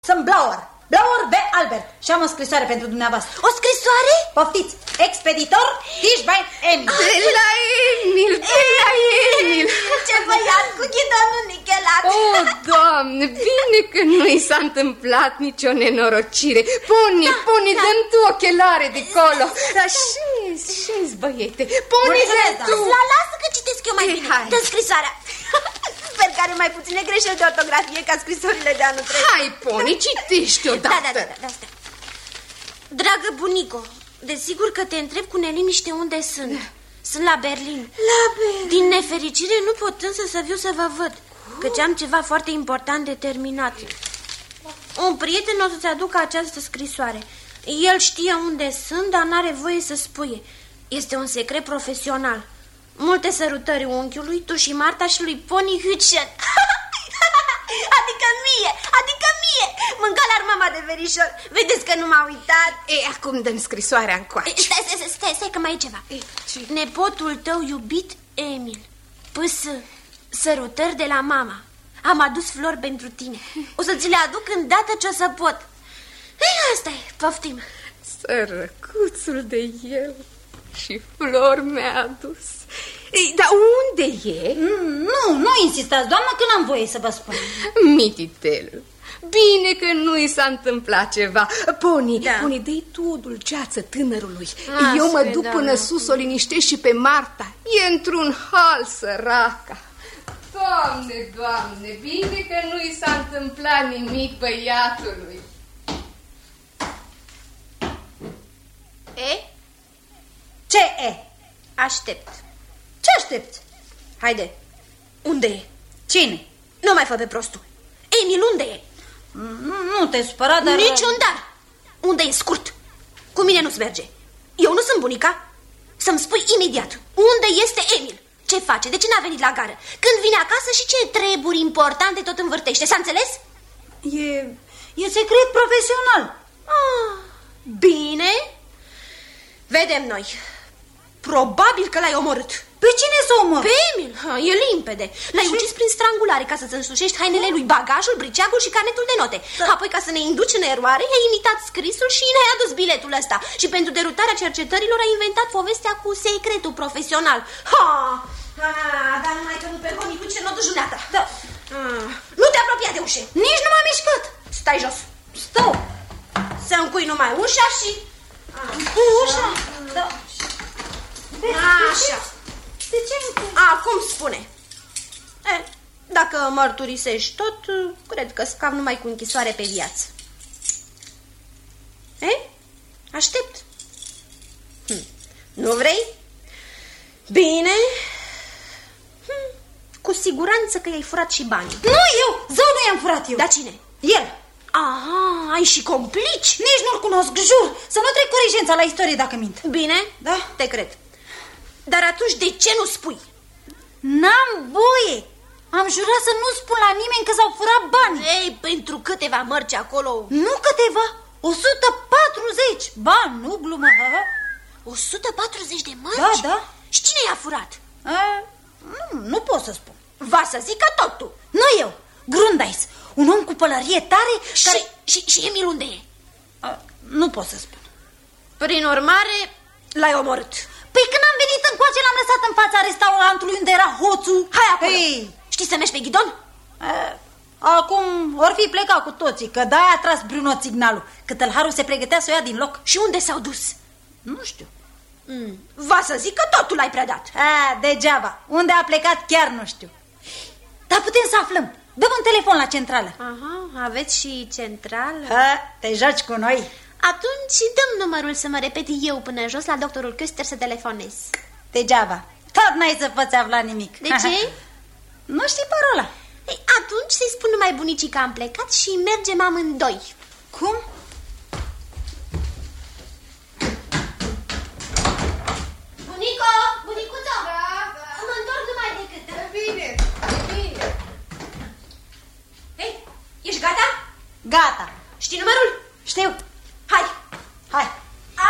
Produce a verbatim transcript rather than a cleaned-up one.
Sunt Blauer, Blauer B. Albert și am o scrisoare pentru dumneavoastră. O scrisoare? Poftiți, expeditor Tischbein Emil. De la Emil, de la Emil. Ce băiat cu ghidonul nichelat. Oh, Doamne, bine că nu i s-a întâmplat nicio nenorocire. Pony, da, Pony, da. Dă-mi tu ochelare de colo. Dar șezi, șezi, băiete. Pony, dă-mi tu. La, lasă că citesc eu mai bine. Dă-mi scrisoarea. Sper că are mai puține greșeli de ortografie ca scrisorile de anul trecut. Hai, Pony, citește odată. Da, da, da, da, da. Dragă bunico, desigur că te întreb cu neliniște unde sunt. Sunt la Berlin. La Berlin. Din nefericire nu pot însă să viu să vă văd, căci am ceva foarte important de terminat. Un prieten o să-ți aducă această scrisoare. El știe unde sunt, dar n-are voie să spuie. Este un secret profesional. Multe sărutări unchiului, tu și Marta și lui Pony Hütchen. Adică mie, adică mie. Mânca la mama de verișor. Vedeți că nu m-a uitat. E, acum dăm scrisoarea încoace. Stai, stai, stai, stai că mai e ceva. E, ce? Nepotul tău iubit, Emil. Păs, sărutări de la mama. Am adus flori pentru tine. O să ți le aduc îndată ce o să pot. Ei, asta e, poftim. Sărăcuțul de el. Și flori mi-a adus. Ei, dar unde e? Nu, nu insistați, doamnă, că n-am voie să vă spun. Mititel, bine că nu i s-a întâmplat ceva. Pony, da. Pony, dă-i tu o dulceață tânărului. A, Eu mă spre, duc da, până da. sus, o liniștești și pe Marta. E într-un hal, săraca. Doamne, Doamne, bine că nu i s-a întâmplat nimic băiatului. E? Ce e? Aștept. Ce aștepți? Haide, unde e? Cine? Nu mai fă pe prostul. Emil, unde e? Nu, nu te supăra, dar... Niciun dar. Unde e, scurt? Cu mine nu-ți merge. Eu nu sunt bunica. Să-mi spui imediat, unde este Emil? Ce face? De ce n-a venit la gară? Când vine acasă și ce treburi importante tot învârtește? S-a înțeles? E, e secret profesional. Ah, bine. Vedem noi. Probabil că l-ai omorât. Pe cine să omor? Pe Emil, ha, e limpede. L-ai ucis prin strangulare ca să-ți însușești hainele lui, bagajul, briceagul și carnetul de note. Da. Apoi, ca să ne induci în eroare, i-ai imitat scrisul și ne-ai adus biletul ăsta. Și pentru derutarea cercetărilor ai inventat povestea cu secretul profesional. Ha! Ha, dar numai că nu pe Honi cu cenotul juneata. Da. Ah, nu te apropia de ușe. Nici nu m-am mișcat. Stai jos. Stau. Să încui numai ușa și... Ușa? Da. Așa. De ce? Acum spune. E, dacă mărturisești tot, cred că scap numai cu închisoare pe viață. E? Aștept. Hm. Nu vrei? Bine. Hm. Cu siguranță că i-ai furat și banii. Nu eu! Zău, nu i-am furat eu. Dar cine? El. Aha, ai și complici? Nici nu-l cunosc, jur. Să nu trec corigența la istorie dacă mint. Bine, Da? te cred. Dar atunci de ce nu spui? N-am voie. Am jurat să nu spun la nimeni că s-au furat bani. Ei, pentru câteva mărci acolo... Nu câteva, o sută patruzeci. Bani, nu glumă. o sută patruzeci de mărci? Da, da. Și cine i-a furat? A, nu, nu pot să spun. Va să zică tot tu. Nu eu, Grundais, un om cu pălărie tare și, care... și, și Emil unde e? A, nu pot să spun. Prin urmare, l-ai omorât. Păi când am venit încoace, l-am lăsat în fața restaurantului unde era hoțul. Hai acolo. Păi... Știi să mergi pe ghidon? A, acum or fi plecat cu toții, că de-aia a tras Bruno signalul, că tălharul se pregătea să o ia din loc. Și unde s-au dus? Nu știu. Mm. Va să zic că totul l-ai predat. A, degeaba. Unde a plecat chiar nu știu. Dar putem să aflăm. Dăm un telefon la centrală. Aha, aveți și centrală? Ha, te joci cu noi. Atunci dăm numărul să mă repet eu până jos la doctorul Köster să telefonez. Degeaba. Tot n-ai să poți afla nimic. De ce? Nu știi parola. Ei, atunci să-i spun numai bunicii că am plecat și mergem amândoi. Cum? Bunico, bunicuțo, Da, da. mă întorc numai decât. Bine, bine. Hei, ești gata? Gata. Știi numărul? Știu.